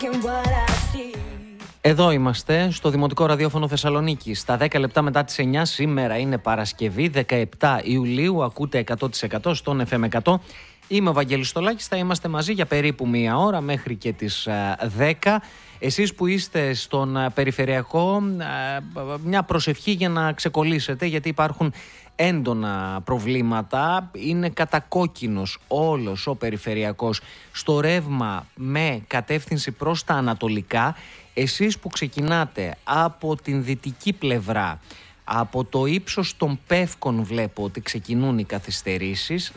Εδώ είμαστε στο Δημοτικό Ραδιόφωνο Θεσσαλονίκη. Στα 10 λεπτά μετά τις 9, σήμερα είναι Παρασκευή 17 Ιουλίου. Ακούτε 100% στον FM 100. Είμαι ο Βαγγέλης Στολάκης, θα είμαστε μαζί για περίπου μία ώρα μέχρι και τις 10. Εσείς που είστε στον περιφερειακό, μια προσευχή για να ξεκολλήσετε, γιατί υπάρχουν έντονα προβλήματα. Είναι κατακόκκινος όλος ο περιφερειακός στο ρεύμα με κατεύθυνση προς τα ανατολικά. Εσείς που ξεκινάτε από την δυτική πλευρά, από το ύψος των Πεύκων βλέπω ότι ξεκινούν οι καθυστερήσεις.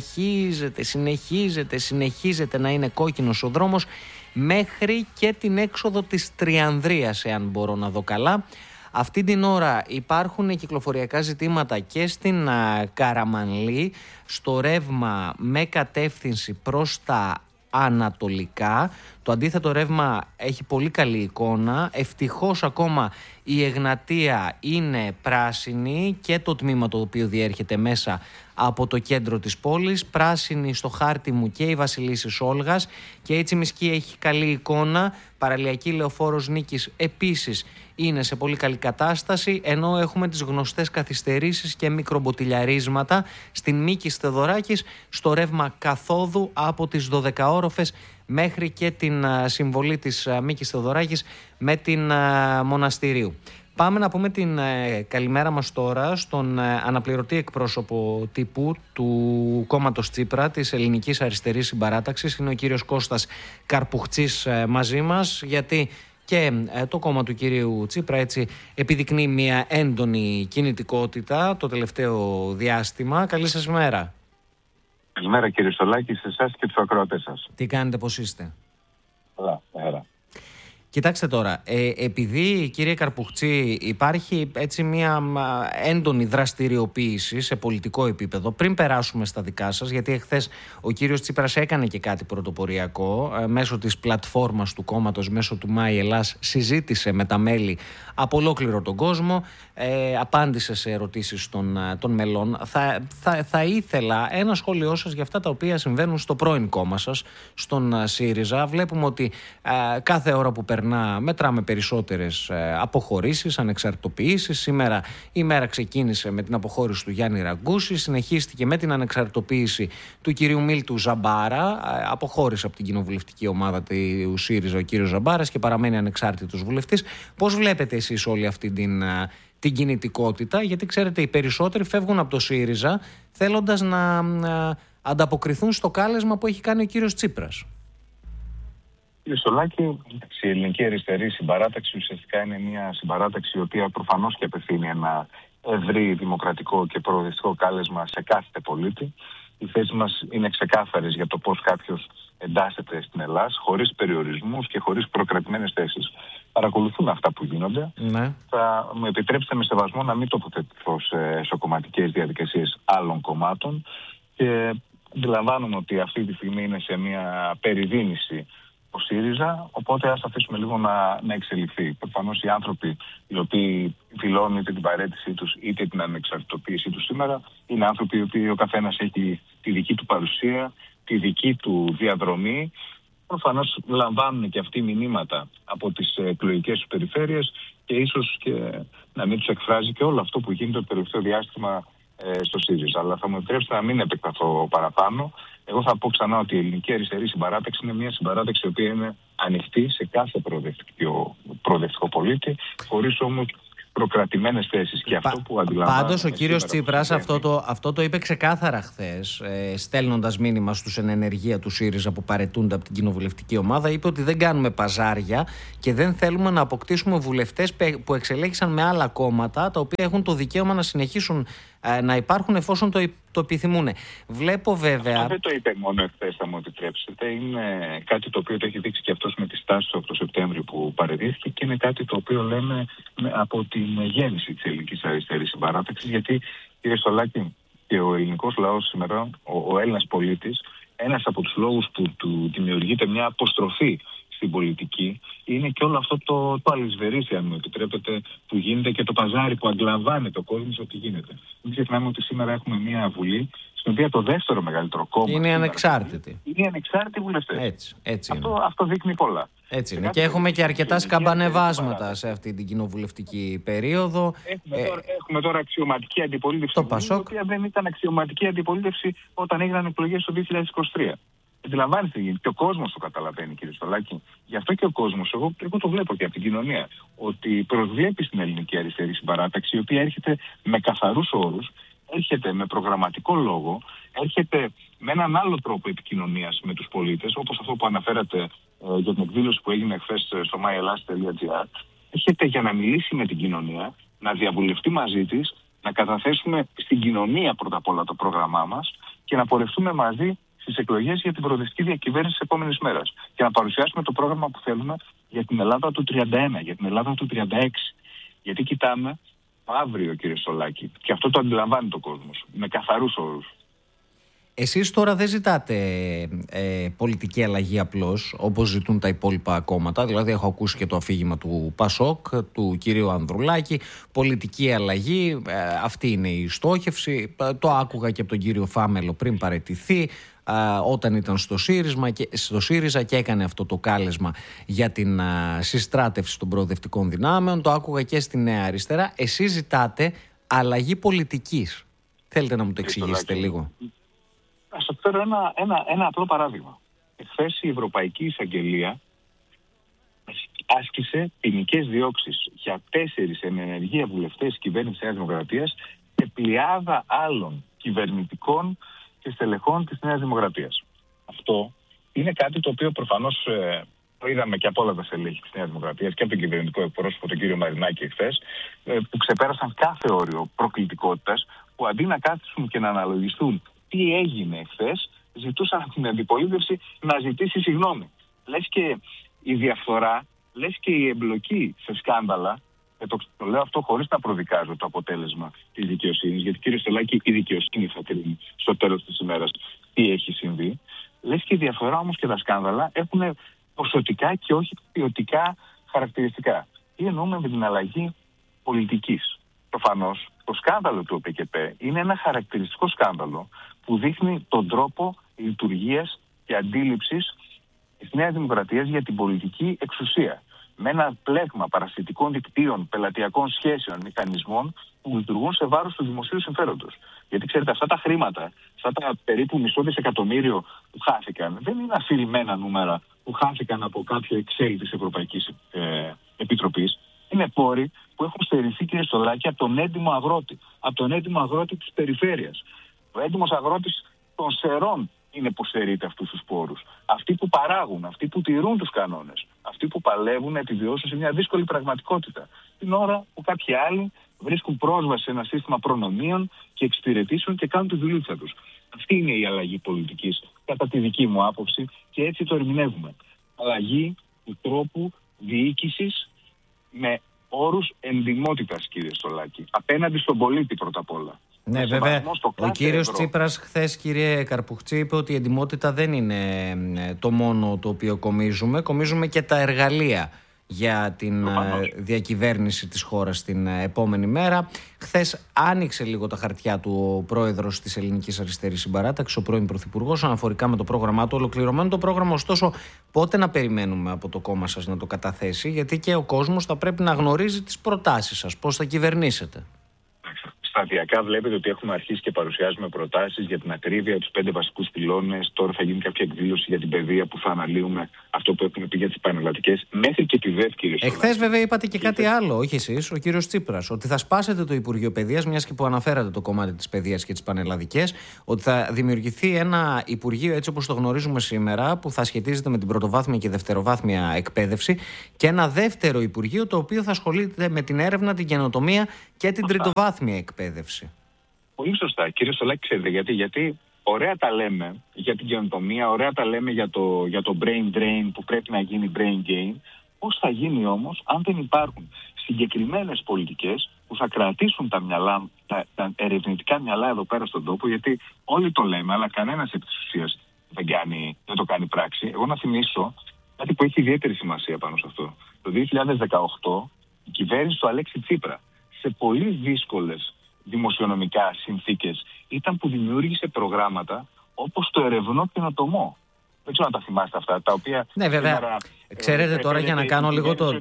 Συνεχίζεται να είναι κόκκινος ο δρόμος μέχρι και την έξοδο της Τριανδρίας, εάν μπορώ να δω καλά. Αυτή την ώρα υπάρχουν κυκλοφοριακά ζητήματα και στην Καραμανλή, στο ρεύμα με κατεύθυνση προς τα ανατολικά. Το αντίθετο ρεύμα έχει πολύ καλή εικόνα. Ευτυχώς ακόμα η Εγνατία είναι πράσινη και το τμήμα το οποίο διέρχεται μέσα από το κέντρο της πόλης. Πράσινη στο χάρτη μου και η Βασιλίσσης Όλγας, και έτσι Μισκή έχει καλή εικόνα. Παραλιακή Λεωφόρος Νίκης επίσης είναι σε πολύ καλή κατάσταση, ενώ έχουμε τις γνωστές καθυστερήσεις και μικρομποτιλιαρίσματα στην Μίκης Θεοδωράκης στο ρεύμα καθόδου από τις 12όροφες μέχρι και την συμβολή της Μίκης Θεοδωράκης με την Μοναστηρίου. Πάμε να πούμε την καλημέρα μας τώρα στον αναπληρωτή εκπρόσωπο τύπου του κόμματος Τσίπρα, της Ελληνικής Αριστερής Συμπαράταξης. Είναι ο κύριος Κώστας Καρπουχτσής μαζί μας, γιατί και το κόμμα του κυρίου Τσίπρα έτσι επιδεικνύει μια έντονη κινητικότητα το τελευταίο διάστημα. Καλή σας ημέρα. Καλημέρα κύριε Στολάκη, σε εσάς και τους ακροατές σας. Τι κάνετε, πώς είστε? Καλά. Κοιτάξτε τώρα, επειδή κύριε Καρπουχτσή υπάρχει έτσι μια έντονη δραστηριοποίηση σε πολιτικό επίπεδο, πριν περάσουμε στα δικά σας, γιατί εχθές ο κύριος Τσίπρας έκανε και κάτι πρωτοποριακό μέσω της πλατφόρμας του κόμματος, μέσω του Μάη Ελλάς, συζήτησε με τα μέλη από ολόκληρο τον κόσμο, απάντησε σε ερωτήσεις των μελών. Θα ήθελα ένα σχόλιο σας για αυτά τα οποία συμβαίνουν στο πρώην κόμμα σας, στον ΣΥΡΙΖΑ. Βλέπουμε ότι κάθε ώρα που περνά μετράμε περισσότερες αποχωρήσεις, ανεξαρτητοποιήσεις. Σήμερα η μέρα ξεκίνησε με την αποχώρηση του Γιάννη Ραγκούση, συνεχίστηκε με την ανεξαρτητοποίηση του κυρίου Μίλτου Ζαμπάρα. Αποχώρησε από την κοινοβουλευτική ομάδα του ΣΥΡΙΖΑ ο κύριος Ζαμπάρας και παραμένει ανεξάρτητος βουλευτής. Πώς βλέπετε εσείς όλη αυτή την κινητικότητα? Γιατί ξέρετε, οι περισσότεροι φεύγουν από το ΣΥΡΙΖΑ θέλοντας να ανταποκριθούν στο κάλεσμα που έχει κάνει ο κύριος Τσίπρας. Κύριε Στολάκη, η Ελληνική Αριστερή Συμπαράταξη ουσιαστικά είναι μια συμπαράταξη η οποία προφανώς και απευθύνει ένα ευρύ δημοκρατικό και προοδευτικό κάλεσμα σε κάθε πολίτη. Οι θέσεις μας είναι ξεκάθαρες για το πώς κάποιος εντάσσεται στην Ελλάδα, χωρίς περιορισμούς και χωρίς προκρατημένες θέσεις. Παρακολουθούμε αυτά που γίνονται. Ναι. Θα μου επιτρέψετε με σεβασμό να μην τοποθετηθώ σε εσωκομματικές διαδικασίες άλλων κομμάτων, και αντιλαμβάνομαι ότι αυτή τη στιγμή είναι σε μια περιδίνηση ο ΣΥΡΙΖΑ, οπότε ας αφήσουμε λίγο να εξελιχθεί. Προφανώς οι άνθρωποι οι οποίοι δηλώνουν είτε την παραίτησή τους είτε την ανεξαρτητοποίησή τους σήμερα είναι άνθρωποι οι οποίοι ο καθένας έχει τη δική του παρουσία, τη δική του διαδρομή. Προφανώς λαμβάνουν και αυτοί μηνύματα από τις εκλογικές τους περιφέρειες και ίσως και να μην τους εκφράζει και όλο αυτό που γίνεται το τελευταίο διάστημα στο ΣΥΡΙΖΑ. Αλλά θα μου επιτρέψετε να μην επεκταθώ παραπάνω. Εγώ θα πω ξανά ότι η Ελληνική Αριστερή Συμπαράταξη είναι μια συμπαράταξη η οποία είναι ανοιχτή σε κάθε προοδευτικό πολίτη, χωρίς όμως προκρατημένες θέσεις. Και αυτό που αντιλαμβάνομαι. Πάντως ο κύριος Τσίπρας αυτό το είπε ξεκάθαρα χθες, στέλνοντας μήνυμα στους εν ενεργεία του ΣΥΡΙΖΑ που παραιτούνται από την κοινοβουλευτική ομάδα. Είπε ότι δεν κάνουμε παζάρια και δεν θέλουμε να αποκτήσουμε βουλευτές που εξελέγησαν με άλλα κόμματα, τα οποία έχουν το δικαίωμα να συνεχίσουν να υπάρχουν εφόσον το επιθυμούν. Βλέπω βέβαια. Αυτό δεν το είπε μόνο εχθές, θα μου επιτρέψετε. Είναι κάτι το οποίο το έχει δείξει και αυτός με τη στάση του 8 Σεπτέμβρη που παραιτήθηκε, και είναι κάτι το οποίο λέμε από την γέννηση της Ελληνικής Αριστερής Συμπαράταξης. Γιατί, κύριε Στολάκη, και ο ελληνικός λαός σήμερα, ο Έλληνας πολίτης, ένας από τους λόγους που του δημιουργείται μια αποστροφή στην πολιτική είναι και όλο αυτό το αλυσβερίσι, αν μου επιτρέπετε, που γίνεται, και το παζάρι που αντιλαμβάνεται ο κόσμος ότι γίνεται. Μην ξεχνάμε ότι σήμερα έχουμε μια Βουλή στην οποία το δεύτερο μεγαλύτερο κόμμα είναι ανεξάρτητη. Είναι ανεξάρτητοι βουλευτές. Έτσι αυτό δείχνει πολλά. Έτσι είναι. Και έχουμε και αρκετά σκαμπανεβάσματα σε αυτή την κοινοβουλευτική περίοδο. Έχουμε τώρα αξιωματική αντιπολίτευση, το Πασόκ, η οποία δεν ήταν αξιωματική αντιπολίτευση όταν έγιναν εκλογές το 2023. Αντιλαμβάνεστε, και ο κόσμος το καταλαβαίνει, κύριε Στολάκη. Γι' αυτό και ο κόσμος, εγώ το βλέπω και από την κοινωνία, ότι προσβλέπει στην ελληνική αριστερή συμπαράταξη, η οποία έρχεται με καθαρούς όρους, έρχεται με προγραμματικό λόγο, έρχεται με έναν άλλο τρόπο επικοινωνίας με τους πολίτες, όπως αυτό που αναφέρατε για την εκδήλωση που έγινε χθες στο myelast.gr. Έρχεται για να μιλήσει με την κοινωνία, να διαβουλευτεί μαζί της, να καταθέσουμε στην κοινωνία πρώτα απ' όλα το πρόγραμμά μας και να πορευτούμε μαζί στις εκλογές για την προοδευτική διακυβέρνηση της επόμενης μέρας. Και να παρουσιάσουμε το πρόγραμμα που θέλουμε για την Ελλάδα του 31, για την Ελλάδα του 36. Γιατί κοιτάμε αύριο, κύριε Στολάκη, και αυτό το αντιλαμβάνει ο κόσμος, με καθαρούς όρους. Εσείς τώρα δεν ζητάτε πολιτική αλλαγή απλώς, όπως ζητούν τα υπόλοιπα κόμματα. Δηλαδή έχω ακούσει και το αφήγημα του Πασόκ, του κυρίου Ανδρουλάκη. Πολιτική αλλαγή, αυτή είναι η στόχευση. Το άκουγα και από τον κύριο Φάμελο πριν παραιτηθεί, όταν ήταν στο ΣΥΡΙΖΑ και έκανε αυτό το κάλεσμα για την συστράτευση των προοδευτικών δυνάμεων. Το άκουγα και στη Νέα Αριστερά. Εσείς ζητάτε αλλαγή πολιτικής. Θέλετε να μου το εξηγήσετε λίγο? Ας σας φέρω ένα απλό παράδειγμα. Εχθές η Ευρωπαϊκή Εισαγγελία άσκησε ποινικές διώξεις για 4 ενεργεία βουλευτές της κυβέρνησης της Νέας Δημοκρατίας και πλειάδα άλλων κυβερνητικών και στελεχών της Νέας Δημοκρατίας. Αυτό είναι κάτι το οποίο προφανώς το είδαμε και από όλα τα στελέχη της Νέας Δημοκρατίας και από τον κυβερνητικό εκπρόσωπο, τον κύριο Μαρινάκη, εχθές, που ξεπέρασαν κάθε όριο προκλητικότητας, που αντί να κάτσουν και να αναλογιστούν τι έγινε εχθές, ζητούσαν από την αντιπολίτευση να ζητήσει συγγνώμη. Λες και η διαφθορά, λες και η εμπλοκή σε σκάνδαλα, το λέω αυτό χωρίς να προδικάζω το αποτέλεσμα της δικαιοσύνης, γιατί κύριε Στολάκη, η δικαιοσύνη θα κρίνει στο τέλος της ημέρας τι έχει συμβεί. Λες και η διαφθορά όμως και τα σκάνδαλα έχουν ποσοτικά και όχι ποιοτικά χαρακτηριστικά. Τι εννοούμε με την αλλαγή πολιτικής? Προφανώς το σκάνδαλο του ΟΠΚΠ είναι ένα χαρακτηριστικό σκάνδαλο που δείχνει τον τρόπο λειτουργίας και αντίληψης της Νέας Δημοκρατίας για την πολιτική εξουσία. Με ένα πλέγμα παρασιτικών δικτύων, πελατειακών σχέσεων, μηχανισμών που λειτουργούν σε βάρος του δημοσίου συμφέροντος. Γιατί ξέρετε, αυτά τα χρήματα, αυτά τα περίπου μισό δισεκατομμύριο που χάθηκαν, δεν είναι αφηρημένα νούμερα που χάθηκαν από κάποιο Excel της Ευρωπαϊκής Επιτροπής. Είναι πόροι που έχουν στερηθεί, κύριε Στολάκη, από τον έντιμο αγρότη. Από τον έντιμο αγρότη της περιφέρειας. Ο έντιμος αγρότης των Σερών είναι που στερείται αυτούς τους πόρους. Αυτοί που παράγουν, αυτοί που τηρούν τους κανόνες, αυτοί που παλεύουν να επιβιώσουν σε μια δύσκολη πραγματικότητα. Την ώρα που κάποιοι άλλοι βρίσκουν πρόσβαση σε ένα σύστημα προνομίων και εξυπηρετήσεων και κάνουν τη δουλίτσα τους. Αυτή είναι η αλλαγή πολιτικής, κατά τη δική μου άποψη, και έτσι το ερμηνεύουμε. Αλλαγή του τρόπου διοίκησης με όρους εντιμότητας, κύριε Στολάκη. Απέναντι στον πολίτη πρώτα απ' όλα. Ναι, βέβαια. Ο κύριος Τσίπρας χθες, κύριε Καρπουχτσί, είπε ότι η εντιμότητα δεν είναι το μόνο το οποίο κομίζουμε. Κομίζουμε και τα εργαλεία για την διακυβέρνηση της χώρας την επόμενη μέρα. Χθες άνοιξε λίγο τα χαρτιά του ο πρόεδρος της Ελληνικής Αριστερής Συμπαράταξης, ο πρώην πρωθυπουργός, αναφορικά με το πρόγραμμά του. Ολοκληρωμένο το πρόγραμμα, ωστόσο, πότε να περιμένουμε από το κόμμα σας να το καταθέσει? Γιατί και ο κόσμος θα πρέπει να γνωρίζει τις προτάσεις σας, πώς θα κυβερνήσετε. Σταδιακά βλέπετε ότι έχουμε αρχίσει και παρουσιάζουμε προτάσεις για την ακρίβεια, τους 5 βασικούς πυλώνες. Τώρα θα γίνει κάποια εκδήλωση για την παιδεία που θα αναλύουμε αυτό που έχουμε πει για τις πανελλαδικές. Μέχρι και τη δεύτερη. Εχθές, βέβαια, είπατε και κάτι άλλο, όχι εσείς, ο κύριος Τσίπρας, ότι θα σπάσετε το Υπουργείο Παιδείας, μιας και που αναφέρατε το κομμάτι της παιδείας και τις πανελλαδικές, ότι θα δημιουργηθεί ένα Υπουργείο έτσι όπως το γνωρίζουμε σήμερα, που θα σχετίζεται με την πρωτοβάθμια και δευτεροβάθμια εκπαίδευση, και ένα δεύτερο Υπουργείο το οποίο θα ασχολείται με την έρευνα, την καινοτομία και την τριτοβάθμια εκπαίδευση. Πολύ σωστά, κύριε Στολάκη, ξέρετε γιατί ωραία τα λέμε για την καινοτομία, ωραία τα λέμε για το brain drain που πρέπει να γίνει brain gain. Πώς θα γίνει όμως αν δεν υπάρχουν συγκεκριμένες πολιτικές που θα κρατήσουν τα ερευνητικά μυαλά εδώ πέρα στον τόπο? Γιατί όλοι το λέμε, αλλά κανένας επί της ουσίας δεν το κάνει πράξη. Εγώ να θυμίσω κάτι που έχει ιδιαίτερη σημασία πάνω σε αυτό. Το 2018 η κυβέρνηση του Αλέξη Τσίπρα, σε πολύ δύσκολες δημοσιονομικά συνθήκες, ήταν που δημιούργησε προγράμματα όπως το ερευνό καινοτομό. Δεν ξέρω αν τα θυμάστε αυτά, τα οποία. Ναι, βέβαια. Ξέρετε τώρα, για να κάνω λίγο το.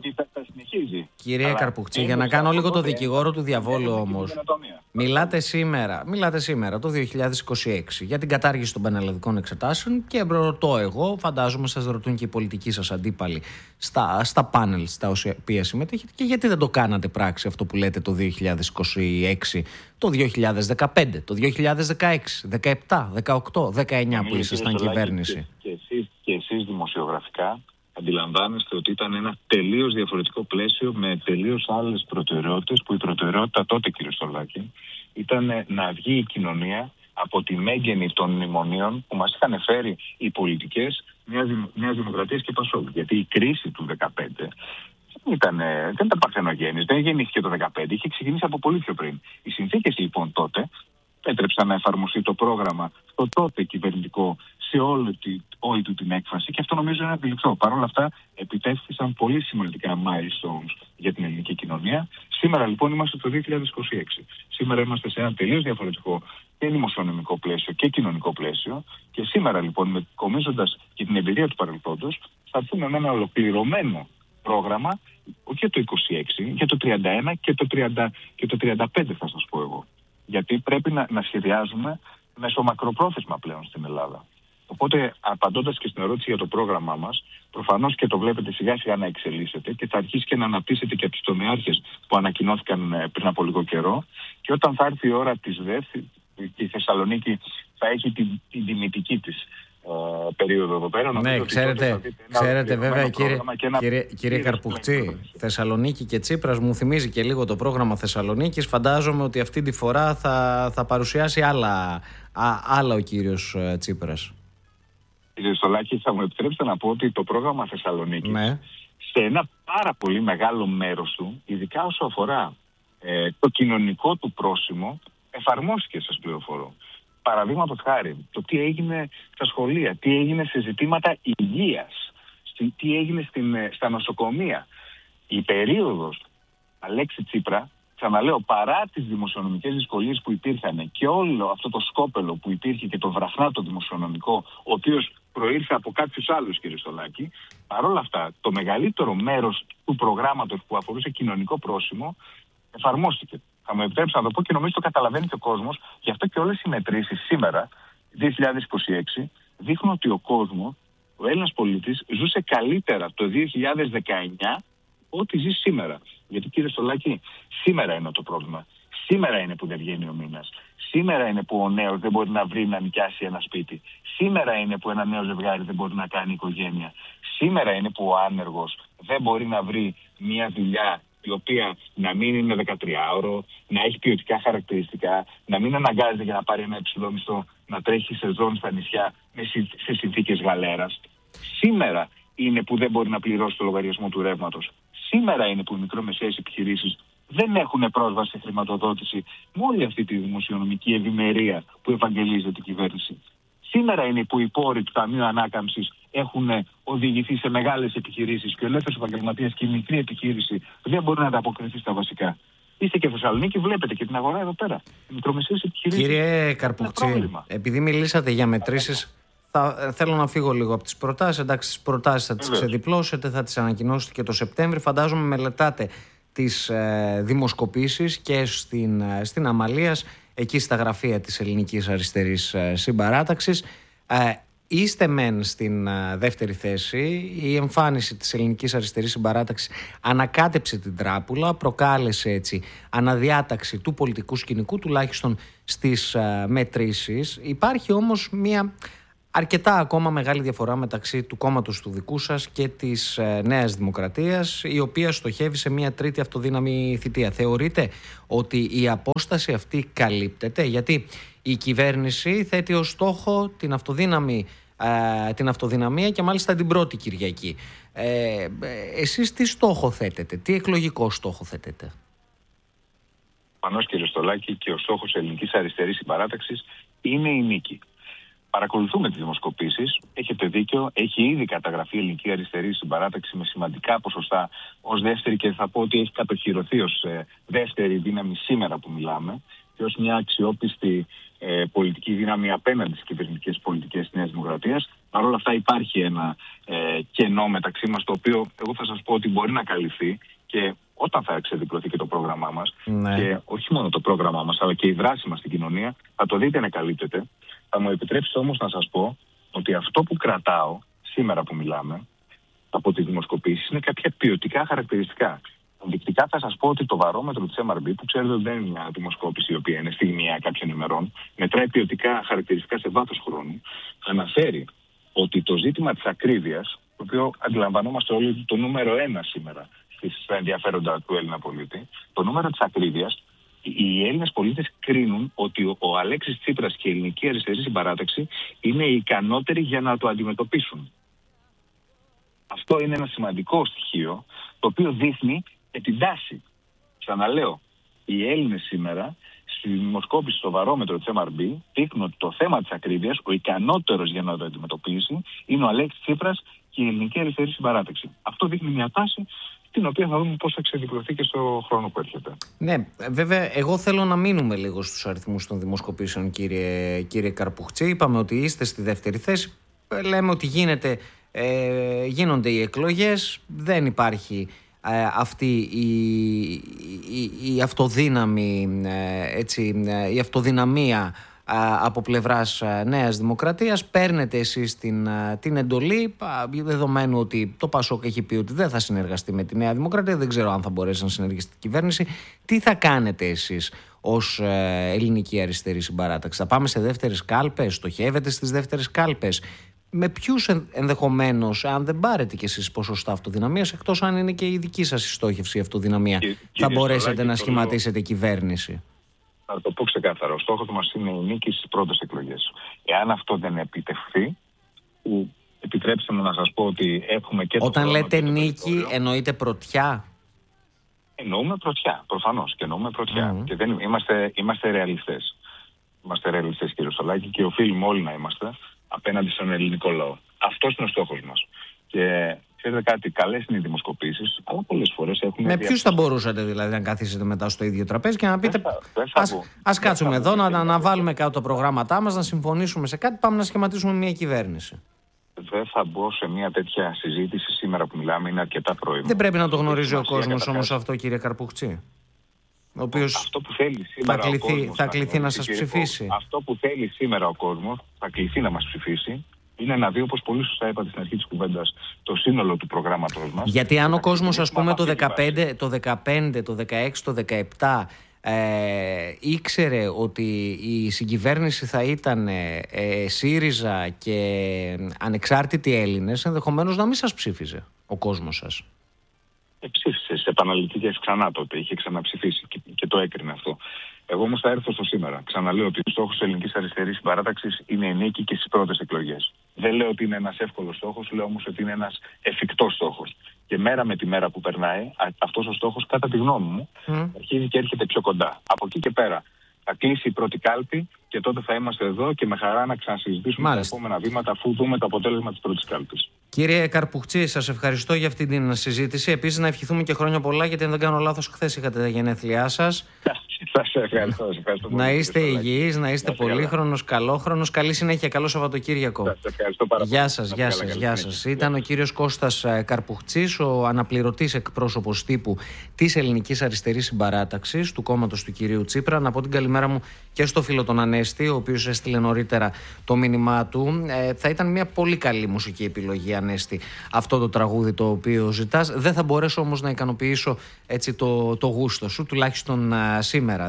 Κύριε Καρπουχτζή, για να κάνω λίγο το δικηγόρο του διαβόλου όμως. Μιλάτε σήμερα, το 2026, για την κατάργηση των πανελλαδικών εξετάσεων και ρωτώ εγώ, φαντάζομαι σας ρωτούν και οι πολιτικοί σας αντίπαλοι στα πάνελ στα οποία συμμετέχετε, και γιατί δεν το κάνατε πράξη αυτό που λέτε το 2026, το 2015, το 2016, 17, 18, 19 που ήσασταν κυβέρνηση. Και εσείς δημοσιογραφικά αντιλαμβάνεστε ότι ήταν ένα τελείως διαφορετικό πλαίσιο με τελείως άλλες προτεραιότητες, που η προτεραιότητα τότε, κύριε Στολάκη, ήταν να βγει η κοινωνία από τη μέγενη των μνημονίων που μας είχαν φέρει οι πολιτικές Νέας Δημοκρατίας και Πασόκ. Γιατί η κρίση του 2015 δεν ήταν παρθενογέννης, δεν γεννήθηκε το 2015, είχε ξεκινήσει από πολύ πιο πριν. Οι συνθήκες λοιπόν τότε έτρεψαν να εφαρμοστεί το πρόγραμμα στο τότε κυβερνητικό σε όλη του την έκφραση, και αυτό νομίζω είναι αντιληπτό. Παρ' όλα αυτά, επιτεύχθησαν πολύ σημαντικά milestones για την ελληνική κοινωνία. Σήμερα λοιπόν είμαστε το 2026. Σήμερα είμαστε σε ένα τελείως διαφορετικό και δημοσιονομικό πλαίσιο και κοινωνικό πλαίσιο. Και σήμερα λοιπόν, κομίζοντας και την εμπειρία του παρελθόντος, θα έρθουμε με ένα ολοκληρωμένο πρόγραμμα και το 26, και το 31 και το 35, θα σας πω εγώ. Γιατί πρέπει να σχεδιάζουμε μεσομακροπρόθεσμα πλέον στην Ελλάδα. Οπότε, απαντώντας και στην ερώτηση για το πρόγραμμά μας, προφανώς και το βλέπετε σιγά σιγά να εξελίσσεται και θα αρχίσει και να αναπτύσσεται και από τους τομεάρχες που ανακοινώθηκαν πριν από λίγο καιρό. Και όταν θα έρθει η ώρα της ΔΕΘ, η Θεσσαλονίκη θα έχει την τιμητική της περίοδο εδώ πέρα. Ναι, ξέρετε βέβαια, κύριε Καρπουχτζή, Θεσσαλονίκη και Τσίπρας μου θυμίζει και λίγο το πρόγραμμα Θεσσαλονίκης. Φαντάζομαι ότι αυτή τη φορά θα παρουσιάσει άλλα ο κύριος Τσίπρας. Κύριε Στολάκη, θα μου επιτρέψετε να πω ότι το πρόγραμμα Θεσσαλονίκης, ναι, σε ένα πάρα πολύ μεγάλο μέρος του, ειδικά όσο αφορά το κοινωνικό του πρόσημο, εφαρμόστηκε, σας πληροφορώ. Παραδείγματος χάρη, το τι έγινε στα σχολεία, τι έγινε σε ζητήματα υγείας, τι έγινε στα νοσοκομεία. Η περίοδος Αλέξη Τσίπρα, ξαναλέω, παρά τις δημοσιονομικές δυσκολίες που υπήρχαν και όλο αυτό το σκόπελο που υπήρχε και το βραχνάτο δημοσιονομικό, ο οποίος προήρθε από κάποιους άλλους, κύριε Στολάκη, παρόλα αυτά το μεγαλύτερο μέρος του προγράμματος που αφορούσε κοινωνικό πρόσημο εφαρμόστηκε. Θα μου επιτρέψετε να το πω και νομίζω το καταλαβαίνει και ο κόσμος. Γι' αυτό και όλες οι μετρήσεις σήμερα, 2026, δείχνουν ότι ο κόσμος, ο Έλληνας πολίτης, ζούσε καλύτερα το 2019 ό,τι ζει σήμερα. Γιατί, κύριε Στολάκη, σήμερα είναι το πρόβλημα. Σήμερα είναι που δεν βγαίνει ο μήνας. Σήμερα είναι που ο νέος δεν μπορεί να βρει να νοικιάσει ένα σπίτι. Σήμερα είναι που ένα νέο ζευγάρι δεν μπορεί να κάνει οικογένεια. Σήμερα είναι που ο άνεργος δεν μπορεί να βρει μια δουλειά η οποία να μην είναι 13ωρο, να έχει ποιοτικά χαρακτηριστικά, να μην αναγκάζεται για να πάρει ένα υψηλό μισθό να τρέχει σεζόν στα νησιά σε συνθήκες γαλέρας. Σήμερα είναι που δεν μπορεί να πληρώσει το λογαριασμό του ρεύματος. Σήμερα είναι που οι μικρομεσαίες επιχειρήσεις δεν έχουν πρόσβαση σε χρηματοδότηση με όλη αυτή τη δημοσιονομική ευημερία που ευαγγελίζεται η κυβέρνηση. Σήμερα είναι που οι πόροι του Ταμείου Ανάκαμψης έχουν οδηγηθεί σε μεγάλες επιχειρήσεις και ο ελεύθερος επαγγελματίας και η μικρή επιχείρηση δεν μπορεί να ανταποκριθεί στα βασικά. Είστε και Θεσσαλονίκη, βλέπετε και την αγορά εδώ πέρα. Οι μικρομεσαίες επιχειρήσεις. Κύριε Καρπουχτζή, επειδή μιλήσατε για μετρήσεις, θέλω να φύγω λίγο από τις προτάσεις. Εντάξει, τις προτάσεις θα τις ξεδιπλώσετε, θα τις ανακοινώσετε και το Σεπτέμβρη. Φαντάζομαι μελετάτε τις δημοσκοπήσεις και στην Αμαλίας, εκεί στα γραφεία της Ελληνικής Αριστερής Συμπαράταξης. Είστε μεν στην δεύτερη θέση. Η εμφάνιση της Ελληνικής Αριστερής Συμπαράταξης ανακάτεψε την τράπουλα, προκάλεσε έτσι αναδιάταξη του πολιτικού σκηνικού, τουλάχιστον στις μετρήσεις. Υπάρχει όμως μια αρκετά ακόμα μεγάλη διαφορά μεταξύ του κόμματος του δικού σας και της Νέας Δημοκρατίας, η οποία στοχεύει σε μια τρίτη αυτοδύναμη θητεία. Θεωρείτε ότι η απόσταση αυτή καλύπτεται? Γιατί η κυβέρνηση θέτει ως στόχο την αυτοδυναμία και μάλιστα την πρώτη Κυριακή. Εσείς τι στόχο θέτετε, τι εκλογικό στόχο θέτετε? Προφανώς, κύριε Στολάκη, και ο στόχος της Ελληνικής Αριστερής Συμπαράταξης είναι η νίκη. Παρακολουθούμε τις δημοσκοπήσεις. Έχετε δίκιο. Έχει ήδη καταγραφεί η Ελληνική Αριστερή Συμπαράταξη με σημαντικά ποσοστά ως δεύτερη, και θα πω ότι έχει κατοχυρωθεί ως δεύτερη δύναμη σήμερα που μιλάμε και ως μια αξιόπιστη πολιτική δύναμη απέναντι στις κυβερνητικές πολιτικές της Νέας Δημοκρατίας. Παρ' όλα αυτά υπάρχει ένα κενό μεταξύ μας, το οποίο εγώ θα σας πω ότι μπορεί να καλυφθεί και όταν θα εξεδικρωθεί και το πρόγραμμά μας, ναι. Και όχι μόνο το πρόγραμμά μας, αλλά και η δράση μας στην κοινωνία, θα το δείτε να καλύπτεται. Θα μου επιτρέψετε όμως να σας πω ότι αυτό που κρατάω σήμερα που μιλάμε από τις δημοσκοπήσεις είναι κάποια ποιοτικά χαρακτηριστικά. Ενδεικτικά θα σας πω ότι το βαρόμετρο της MRB, που ξέρετε ότι δεν είναι μια δημοσκόπηση η οποία είναι στιγμιαία κάποιων ημερών, μετράει ποιοτικά χαρακτηριστικά σε βάθος χρόνου, αναφέρει ότι το ζήτημα της ακρίβειας, το οποίο αντιλαμβανόμαστε όλοι το νούμερο 1 σήμερα στα ενδιαφέροντα του Έλληνα πολίτη, το νούμερο της ακρίβειας, οι Έλληνες πολίτες κρίνουν ότι ο Αλέξης Τσίπρας και η Ελληνική Αριστερή Συμπαράταξη είναι οι ικανότεροι για να το αντιμετωπίσουν. Αυτό είναι ένα σημαντικό στοιχείο, το οποίο δείχνει και την τάση. Ξαναλέω, οι Έλληνες σήμερα, στη δημοσκόπηση στο βαρόμετρο της MRB, δείχνουν ότι το θέμα της ακρίβειας, ο ικανότερος για να το αντιμετωπίσει, είναι ο Αλέξης Τσίπρας και η Ελληνική Αριστερή Συμπαράταξη. Αυτό δείχνει μια τάση, την οποία θα δούμε πώς θα ξεδιπλωθεί και στο χρόνο που έρχεται. Ναι, βέβαια, εγώ θέλω να μείνουμε λίγο στους αριθμούς των δημοσκοπήσεων, κύριε Καρπουχτζή. Είπαμε ότι είστε στη δεύτερη θέση. Λέμε ότι γίνονται οι εκλογές, δεν υπάρχει αυτή η αυτοδύναμη, η αυτοδυναμία από πλευράς Νέας Δημοκρατίας. Παίρνετε εσείς την εντολή, δεδομένου ότι το ΠΑΣΟΚ έχει πει ότι δεν θα συνεργαστεί με τη Νέα Δημοκρατία. Δεν ξέρω αν θα μπορέσει να συνεργαστεί την κυβέρνηση. Τι θα κάνετε εσείς ως Ελληνική Αριστερή Συμπαράταξη? Θα πάμε σε δεύτερες κάλπες? Στοχεύετε στις δεύτερες κάλπες? Με ποιους ενδεχομένως, αν δεν πάρετε κι εσείς ποσοστά αυτοδυναμίας, εκτός αν είναι και η δική σας η στόχευση η αυτοδυναμία, θα μπορέσετε να σχηματίσετε κυβέρνηση? Θα το πω ξεκάθαρα. Ο στόχος μας είναι η νίκη στις πρώτες εκλογές. Εάν αυτό δεν επιτευχθεί, που επιτρέψτε μου να σας πω ότι έχουμε και. Όταν λέτε νίκη, εννοείτε πρωτιά? Εννοούμε πρωτιά, προφανώς. Και εννοούμε πρωτιά. Και δεν είμαστε ρεαλιστές. Είμαστε ρεαλιστές, κύριε Στολάκη, και οφείλουμε όλοι να είμαστε απέναντι στον ελληνικό λαό. Αυτός είναι ο στόχος μας. Και ξέρετε κάτι, καλές είναι οι δημοσκοπήσεις, αλλά πολλές φορές έχουμε. Με ποιους θα μπορούσατε δηλαδή να καθίσετε μετά στο ίδιο τραπέζι και να πείτε, ας κάτσουμε εδώ, να βάλουμε κάτω τα προγράμματά μας, να συμφωνήσουμε σε κάτι, πάμε να σχηματίσουμε μια κυβέρνηση? Δεν θα μπω σε μια τέτοια συζήτηση σήμερα που μιλάμε, είναι αρκετά πρωί. Δεν πρέπει να το γνωρίζει ο κόσμος όμως αυτό, κύριε Καρπουχτζή, ο οποίος θα κληθεί να σας ψηφίσει. Αυτό που θέλει σήμερα ο κόσμος θα κληθεί να μας ψηφίσει. Είναι να δει, όπως πολύ σωστά είπατε στην αρχή της κουβέντας, το σύνολο του προγράμματος μας. Γιατί αν ο κόσμος, ας πούμε, το 2015, το 2016, το 2017 ήξερε ότι η συγκυβέρνηση θα ήταν ΣΥΡΙΖΑ και ανεξάρτητοι Έλληνες, ενδεχομένως να μην σας ψήφιζε ο κόσμος σας. Ψήφισε σε επαναληπτικές ξανά τότε, είχε ξαναψηφίσει και το έκρινε αυτό. Εγώ όμως θα έρθω στο σήμερα. Ξαναλέω ότι ο στόχος της Ελληνικής Αριστερής Συμπαράταξης είναι η νίκη και στις πρώτες εκλογές. Δεν λέω ότι είναι ένας εύκολος στόχος, λέω όμως ότι είναι ένας εφικτός στόχος. Και μέρα με τη μέρα που περνάει, αυτός ο στόχος, κατά τη γνώμη μου, αρχίζει και έρχεται πιο κοντά. Από εκεί και πέρα θα κλείσει η πρώτη κάλπη και τότε θα είμαστε εδώ και με χαρά να ξανασυζητήσουμε τα επόμενα βήματα, αφού δούμε το αποτέλεσμα της πρώτης κάλπης. Κύριε Καρπουχτζή, σας ευχαριστώ για αυτή την συζήτηση. Επίσης, να ευχηθούμε και χρόνια πολλά, γιατί αν δεν κάνω λάθος, χθες είχατε τα γενέθλιά σας. Σας ευχαριστώ πολύ. Να είστε υγιείς, να είστε πολύχρονος, καλόχρονος. Καλή συνέχεια, καλό Σαββατοκύριακο. Σας ευχαριστώ πάρα πολύ. Γεια σας. Ήταν ο κύριος Κώστας Καρπουχτζής, ο αναπληρωτής εκπρόσωπος τύπου της Ελληνικής Αριστερής Συμπαράταξης, του κόμματος του κυρίου Τσίπρα. Να πω την καλημέρα μου και στο φίλο τον Ανέστη, ο οποίος έστειλε νωρίτερα το μήνυμά του. Θα ήταν μια πολύ καλή μουσική επιλογή, Ανέστη, αυτό το τραγούδι το οποίο ζητάς. Δεν θα μπορέσω όμως να ικανοποιήσω έτσι το γούστο σου, τουλάχιστον σήμερα.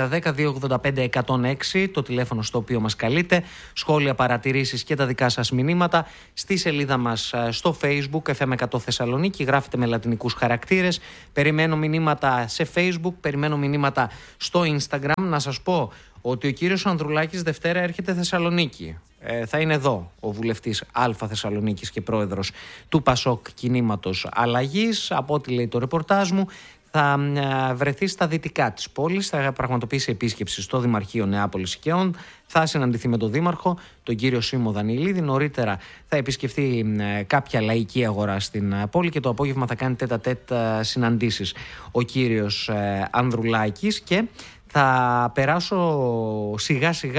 2-3-10-2-85-106, το τηλέφωνο στο οποίο μας καλείτε. Σχόλια, παρατηρήσεις και τα δικά σας μηνύματα στη σελίδα μας στο Facebook FM100 Θεσσαλονίκη. Γράφετε με λατινικούς χαρακτήρες. Περιμένω μηνύματα σε Facebook, περιμένω μηνύματα στο Instagram. Να σας πω ότι ο κύριος Ανδρουλάκης Δευτέρα έρχεται Θεσσαλονίκη. Θα είναι εδώ ο βουλευτής Α Θεσσαλονίκης και πρόεδρος του ΠΑΣΟΚ Κινήματος Αλλαγής. Από ό,τι λέει το ρεπορτάζ μου, θα βρεθεί στα δυτικά της πόλης, θα πραγματοποιήσει επίσκεψη στο Δημαρχείο Νεάπολης Οικαίων, θα συναντηθεί με τον Δήμαρχο, τον κύριο Σίμω Δανιηλίδη. Νωρίτερα θα επισκεφθεί κάποια λαϊκή αγορά στην πόλη και το απόγευμα θα κάνει τέτα-τέτ συναντήσεις ο κύριος Ανδρουλάκης. Και θα περάσω σιγά σιγά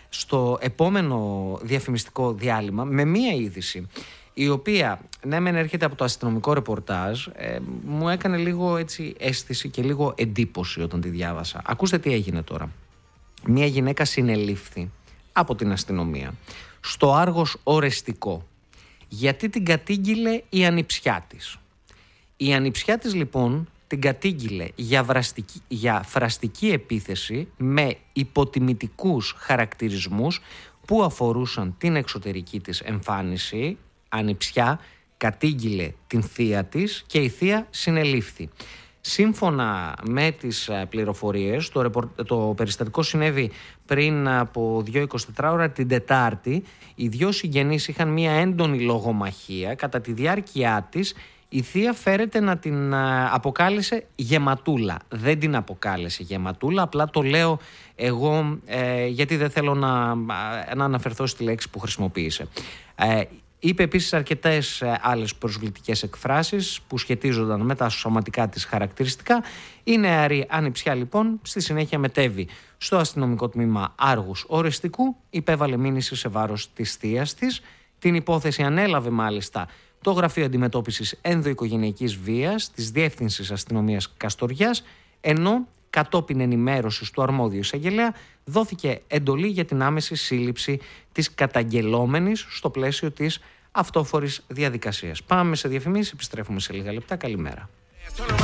στο επόμενο διαφημιστικό διάλειμμα με μία είδηση, η οποία ναι μεν έρχεται από το αστυνομικό ρεπορτάζ, μου έκανε λίγο έτσι αίσθηση και λίγο εντύπωση όταν τη διάβασα. Ακούστε τι έγινε τώρα. Μία γυναίκα συνελήφθη από την αστυνομία στο Άργος Ορεστικό, γιατί την κατήγγειλε η ανιψιά της. Η ανιψιά της λοιπόν την κατήγγειλε για φραστική επίθεση με υποτιμητικούς χαρακτηρισμούς που αφορούσαν την εξωτερική της εμφάνιση. Ανιψιά κατήγγειλε την θεία της και η θεία συνελήφθη. Σύμφωνα με τις πληροφορίες, το περιστατικό συνέβη πριν από 2-24 ώρα την Τετάρτη. Οι δύο συγγενείς είχαν μια έντονη λογομαχία. Κατά τη διάρκεια της η θεία φέρεται να την αποκάλεσε γεματούλα. Δεν την αποκάλεσε γεματούλα, απλά το λέω εγώ γιατί δεν θέλω να αναφερθώ στη λέξη που χρησιμοποίησε. Είπε επίσης αρκετές άλλες προσβλητικές εκφράσεις που σχετίζονταν με τα σωματικά της χαρακτηριστικά. Η νεαρή ανιψιά λοιπόν στη συνέχεια μετέβη στο αστυνομικό τμήμα Άργους Ορεστικού, υπέβαλε μήνυση σε βάρος της θείας της. Την υπόθεση ανέλαβε μάλιστα το Γραφείο Αντιμετώπισης Ενδοοικογενειακής Βίας της Διεύθυνσης Αστυνομίας Καστοριάς, ενώ κατόπιν ενημέρωσης του αρμόδιου εισαγγελέα δόθηκε εντολή για την άμεση σύλληψη της καταγγελόμενης στο πλαίσιο της αυτόφορης διαδικασίας. Πάμε σε διαφημίσεις, επιστρέφουμε σε λίγα λεπτά. Καλημέρα.